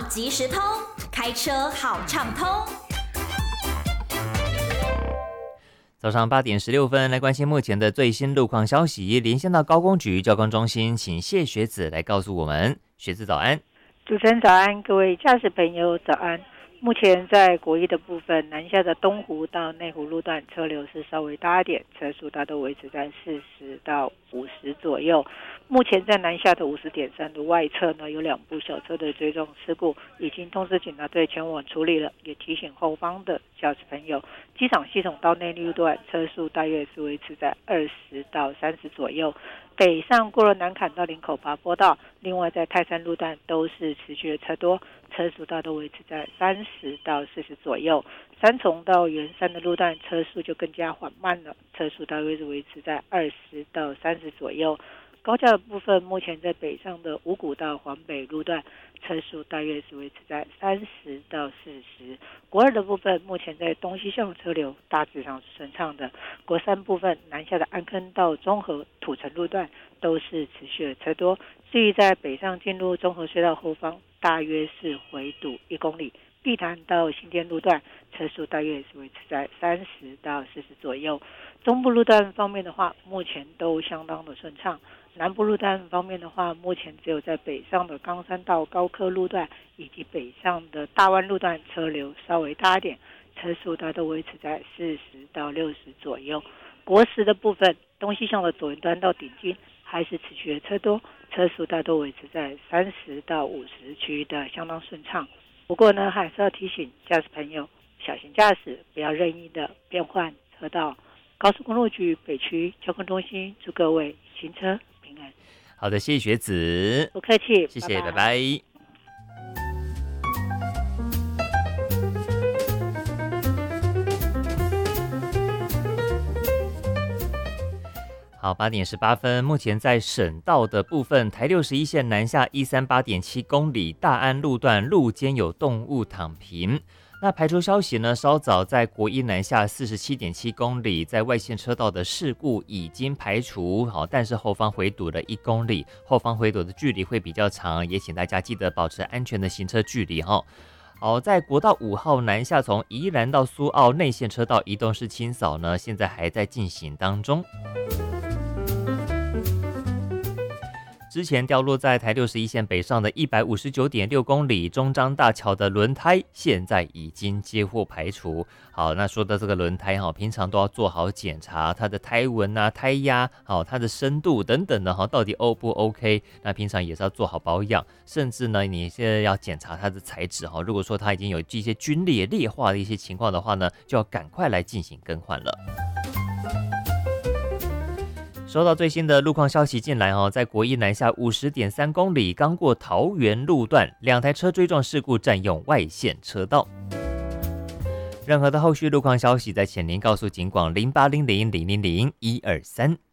即时通，开车好畅通。 早上8点16分，来关心目前的最新路况消息。连线到高工局交通中心，请谢学子来告诉我们。学子早安。 主持人早安，各位驾驶朋友早安。目前在国一的部分，南下的东湖到内湖路段车流是稍微大一点，车速大都维持在40到50左右。目前在南下的50.3的外侧呢，有2部小车的追撞事故，已经通知警察队前往处理了，也提醒后方的驾驶朋友，机场系统到内路段车速大约是维持在20到30左右。北上过了南坎到林口爬坡道，另外在泰山路段都是持续的车多，车速大都维持在30到40左右。三重到圆山的路段车速就更加缓慢了，车速大约是维持在20到30左右。高架的部分，目前在北上的五股到环北路段车速大约是维持在30到40。国二的部分，目前在东西向车流大致上是顺畅的。国三部分，南下的安坑到中和土城路段都是持续的车多。至于在北上进入中和隧道后方，大约是回堵1公里。碧潭到新店路段车速大约是维持在30到40左右。中部路段方面的话，目前都相当的顺畅。南部路段方面的话，目前只有在北上的冈山到高科路段以及北上的大湾路段车流稍微大一点，车速它都维持在40到60左右。国十的部分，东西向的左营端到顶金还是持续的车多，车速它都维持在30到50区的相当顺畅。不过呢，还是要提醒驾驶朋友小心驾驶，不要任意的变换车道。高速公路局北区交通中心祝各位行车平安。 好的，谢谢学子， 不客气， 谢谢，拜拜。好，8点18分，目前在省道的部分，台61线南下138.7公里，大安路段路肩有动物躺平。那排除消息呢，稍早在国一南下47.7公里，在外线车道的事故已经排除，好，但是后方回堵了1公里，后方回堵的距离会比较长，也请大家记得保持安全的行车距离哈。好，在国道5号南下从宜兰到苏澳内线车道移动式清扫呢，现在还在进行当中。之前掉落在台61线北上的159.6公里中彰大桥的轮胎，现在已经接获排除。好，那说到这个轮胎平常都要做好检查，它的胎纹啊、胎压、它的深度等等的到底 O 不 OK？ 那平常也是要做好保养，甚至呢，你现在要检查它的材质如果说它已经有一些皲裂、裂化的一些情况的话呢，就要赶快来进行更换了。收到最新的路况消息进来在国一南下50.3公里，刚过桃园路段，2台车追撞事故占用外线车道。任何的后续路况消息，在请您告诉警广0800000123。